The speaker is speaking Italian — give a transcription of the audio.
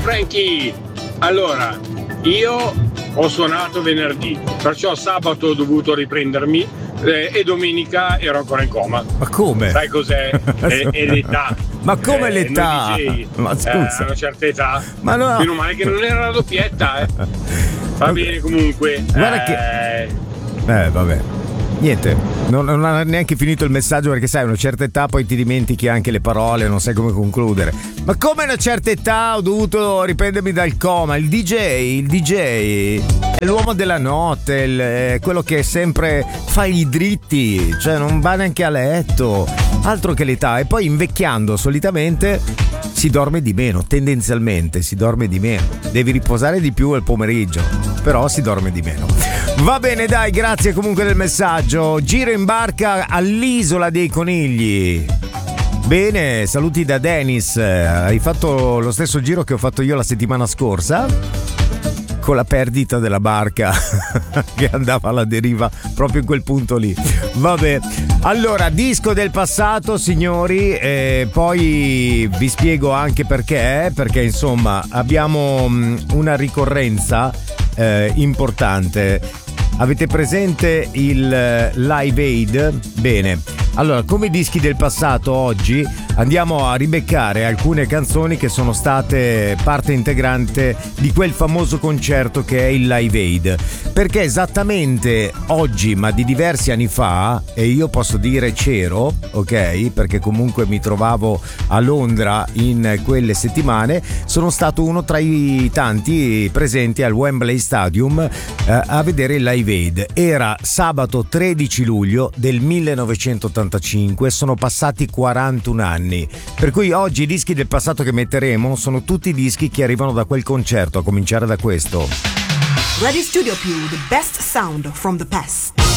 Frankie, allora io ho suonato venerdì, perciò sabato ho dovuto riprendermi e domenica ero ancora in coma. Ma come? Sai cos'è? È l'età. Ma come l'età? Noi DJ, Ma scusa. a una certa età. Ma no. Meno male che non era la doppietta, Va bene comunque. Guarda vabbè. Niente, non ha neanche finito il messaggio, perché sai, a una certa età poi ti dimentichi anche le parole, non sai come concludere. Ma come a una certa età ho dovuto riprendermi dal coma? Il DJ è l'uomo della notte, è quello che sempre fa i dritti, cioè non va neanche a letto, altro che l'età. E poi invecchiando solitamente si dorme di meno, tendenzialmente si dorme di meno, devi riposare di più al pomeriggio, però si dorme di meno. Va bene, dai, grazie comunque del messaggio. Giro in barca all'Isola dei Conigli. Bene, saluti da Dennis. Hai fatto lo stesso giro che ho fatto io la settimana scorsa, con la perdita della barca che andava alla deriva proprio in quel punto lì. Vabbè, allora, disco del passato, signori, poi vi spiego anche perché insomma abbiamo una ricorrenza importante. Avete presente il Live Aid? Bene, allora, come dischi del passato, oggi andiamo a ribeccare alcune canzoni che sono state parte integrante di quel famoso concerto che è il Live Aid, perché esattamente oggi, ma di diversi anni fa, e io posso dire c'ero, ok, perché comunque mi trovavo a Londra in quelle settimane, sono stato uno tra i tanti presenti al Wembley Stadium a vedere il Live Aid. Era sabato 13 luglio del 1985, sono passati 41 anni, per cui oggi i dischi del passato che metteremo sono tutti dischi che arrivano da quel concerto, a cominciare da questo. Radio Studio Più, the best sound from the past.